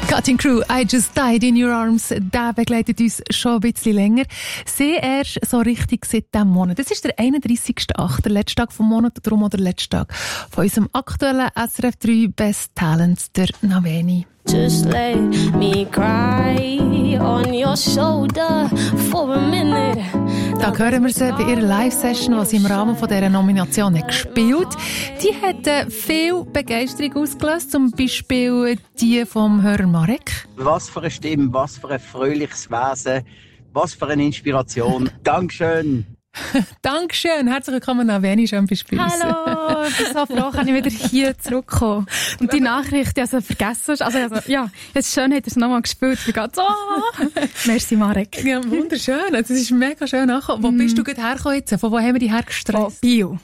Cutting Crew, I Just Died in Your Arms, der begleitet uns schon ein bisschen länger. Sie erst so richtig seit diesem Monat. Das ist der 31.8., der letzte Tag vom Monat, darum auch der letzte Tag von unserem aktuellen SRF 3 Best Talent, der Naveni. Just let me cry on your shoulder for a minute. Da hören wir sie bei ihrer Live-Session, die sie im Rahmen von dieser Nomination hat gespielt. Die hat viel Begeisterung ausgelöst, zum Beispiel die vom Hörer Marek. Was für eine Stimme, was für ein fröhliches Wesen, was für eine Inspiration. Dankeschön. Dankeschön, herzlich willkommen Naveni, schön bist du bei uns. Hallo, ich bin so froh, kann ich wieder hier zurückkommen. Und die Nachricht, die also vergessen hast, also ja, jetzt schön, hat er es nochmal gespielt, ich bin so, merci Marek. Ja, wunderschön, das ist mega schön angekommen. Wo bist du gerade hergekommen jetzt? Von wo haben wir dich hergestresst? Bio.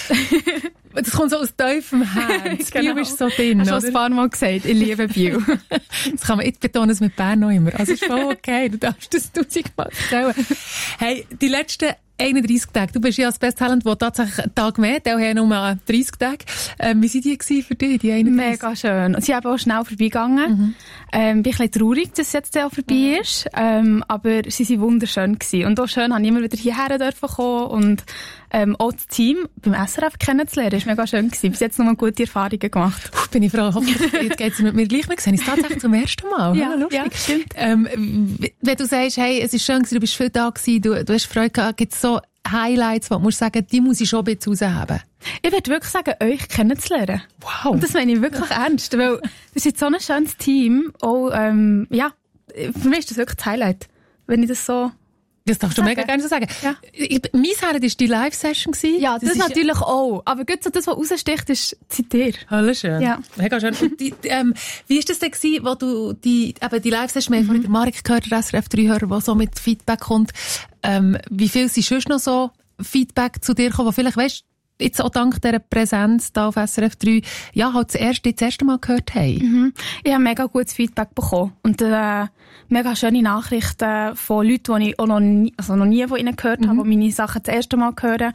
Das kommt so aus tiefem Herz. Genau. Bio ist so drin, hast du schon ein paar Mal gesagt, ich liebe Bio. Das kann man jetzt betonen, das mit Bern noch immer. Also ist voll okay, du darfst das 1000-mal erzählen. Hey, die letzten 31 Tage. Du bist ja als Best Talent, wo tatsächlich einen Tag mehr, die haben nur 30 Tage. Wie waren die für dich, die 31? Mega schön. Und sie haben auch schnell vorbeigegangen. Bin ein bisschen traurig, dass es jetzt auch vorbei ist. Aber sie waren wunderschön gewesen. Und auch schön, habe ich immer wieder hierher dürfen kommen und auch das Team beim SRF kennenzulernen. Das war mega schön gewesen. Bis jetzt noch mal gute Erfahrungen gemacht. Bin ich froh. Hoffentlich jetzt geht es mit mir gleich. Wir sehen uns tatsächlich zum ersten Mal. Ja, lustig. ja, stimmt. Wenn du sagst, hey, es ist schön gewesen, du bist viel da gewesen, du hast Freude gehabt, gibt es so Highlights, wo du musst sagen, die muss ich schon ein bisschen rausheben? Ich würde wirklich sagen, euch kennenzulernen. Wow. Und das meine ich wirklich ernst, weil das ist jetzt so ein schönes Team. Auch, ja, für mich ist das wirklich das Highlight, wenn ich das so... Das darfst du mega gerne so sagen. Ja. Mein Highlight war die Live-Session. Ja, das natürlich auch. Aber gut, so das, was raussticht, ist zitiert. Alles schön. Ja. Mega schön. Und wie war das denn gewesen, wo du die Live-Session, von der Marek gehört, der SRF 3-Hörer, der so mit Feedback kommt, wie viel sind sonst noch so Feedback zu dir gekommen, wo vielleicht, weißt, jetzt auch dank dieser Präsenz da auf SRF 3, ja, halt das erste Mal gehört haben? Ich habe mega gutes Feedback bekommen. Und mega schöne Nachrichten von Leuten, die ich auch noch nie von ihnen gehört habe, die meine Sachen das erste Mal hören.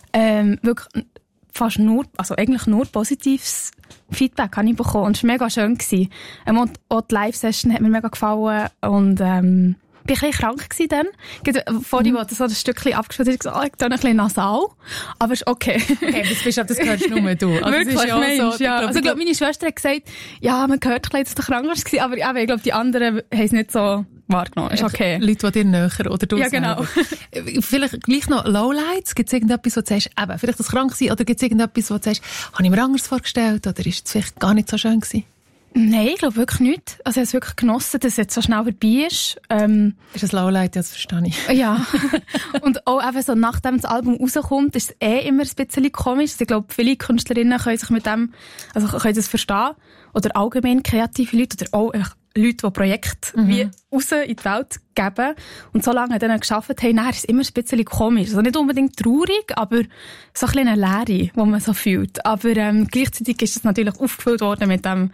Wirklich fast nur, also eigentlich nur positives Feedback habe ich bekommen. Und es war mega schön gewesen. Und auch die Live-Session hat mir mega gefallen. Und ich war ein bisschen krank dann. Vorhin, wo das so ein Stückchen abgespielt ist, gesagt, ich bin ein bisschen nasal. Aber ist okay. Okay, das hörst nur du. Also wirklich, das ist ja Mensch, so, ja. Also ich glaube, meine Schwester hat gesagt, ja, man hört ein bisschen, dass du krank warst. Aber ich glaube, die anderen haben es nicht so wahrgenommen. Ist okay. Leute, die dir näher oder du ja, genau. Vielleicht gleich noch Lowlights. Gibt es irgendetwas, wo du sagst, eben, vielleicht das krank sein, oder gibt es irgendetwas, wo du sagst, habe ich mir anders vorgestellt, oder ist es vielleicht gar nicht so schön gewesen? Nein, ich glaube wirklich nicht. Also ich habe es wirklich genossen, dass es jetzt so schnell vorbei ist. Ist das Lowlight, ja, das verstehe ich. Ja. Und auch einfach so, nachdem das Album rauskommt, ist es immer ein bisschen komisch. Also ich glaube, viele Künstlerinnen können sich mit dem, also können das verstehen. Oder allgemein kreative Leute oder auch Leute, die Projekte wie raus in die Welt geben und so lange dann gearbeitet haben, dann ist es immer ein bisschen komisch. Also nicht unbedingt traurig, aber so ein bisschen eine Leere, die man so fühlt. Aber gleichzeitig ist es natürlich aufgefüllt worden mit dem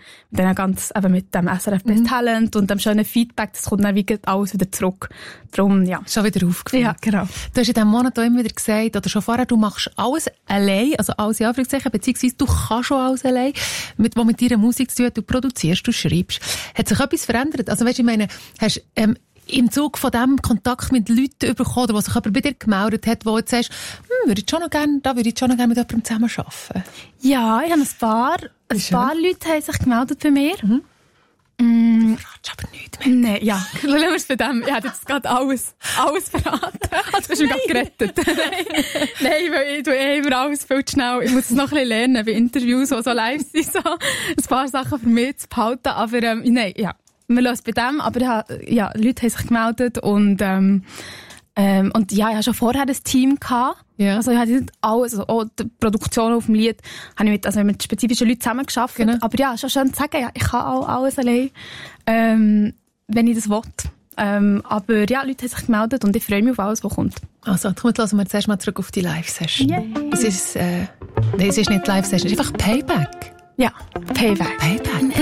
SRF Best Talent und dem schönen Feedback. Das kommt dann alles wieder zurück. Darum, ja. Schon wieder aufgefüllt. Ja, genau. Du hast in diesem Monat auch immer wieder gesagt, oder schon vorher, du machst alles allein, also alles in Anführungszeichen, beziehungsweise du kannst schon alles allein, was mit deiner Musik zu tun hat, du produzierst, du schreibst. Hat sich etwas verändert? Also weißt, ich meine, hast im Zug von diesem Kontakt mit Leuten bekommen, die sich aber bei dir gemeldet hat, wo du sagst, würde ich schon noch gerne mit jemandem zusammenarbeiten? Ja, ich habe ein paar Leute haben sich gemeldet bei mir. Du verratst aber nichts mehr. Nein, ja. Schauen wir es bei dem. Ich habe jetzt gerade alles verraten. Also, du hast mich gerade gerettet. Nein, weil ich tue immer alles viel zu schnell. Ich muss es noch ein bisschen lernen bei Interviews, die so live sind, so ein paar Sachen für mich zu behalten. Aber, nein, ja. Wir lassen es bei dem. Aber ja, Leute haben sich gemeldet und ja, ich hatte schon vorher ein Team gehabt. Ja. Also ich hatte nicht alles, also auch die Produktion auf dem Lied, habe ich mit spezifischen Leuten zusammengearbeitet. Genau. Aber ja, schon schön zu sagen, ja, ich kann auch alles allein, wenn ich das will. Aber ja, Leute haben sich gemeldet und ich freue mich auf alles, was kommt. Also, komm, jetzt lassen wir zuerst mal zurück auf die Live-Session. Yeah. Es ist nicht Live-Session, es ist einfach Payback. Ja, Payback. Payback.